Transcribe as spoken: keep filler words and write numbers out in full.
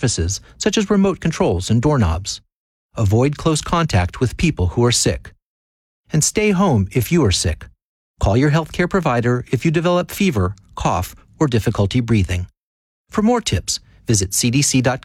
surfaces, such as remote controls and doorknobs. Avoid close contact with people who are sick. And stay home if you are sick. Call your healthcare provider if you develop fever, cough, or difficulty breathing. For more tips, visit c d c dot